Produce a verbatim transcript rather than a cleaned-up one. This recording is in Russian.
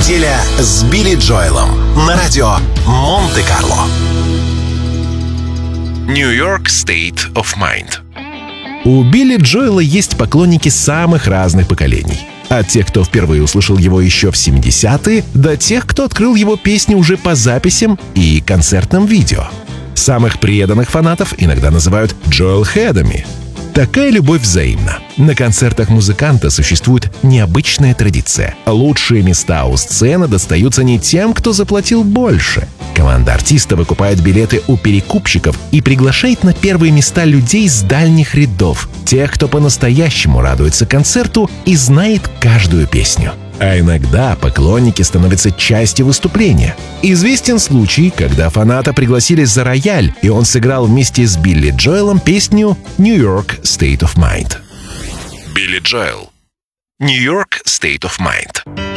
Неделя с Билли Джоэлом на радио Монте-Карло. New York State of Mind. У Билли Джоэла есть поклонники самых разных поколений. От тех, кто впервые услышал его еще в семидесятые, до тех, кто открыл его песни уже по записям и концертным видео. Самых преданных фанатов иногда называют Джоэлхедами. Такая любовь взаимна. На концертах музыканта существует необычная традиция. Лучшие места у сцены достаются не тем, кто заплатил больше. Команда артиста выкупает билеты у перекупщиков и приглашает на первые места людей с дальних рядов, тех, кто по-настоящему радуется концерту и знает каждую песню. А иногда поклонники становятся частью выступления. Известен случай, когда фаната пригласили за рояль, и он сыграл вместе с Билли Джоэлом песню «New York State of Mind». Билли Джоэл. New York State of Mind.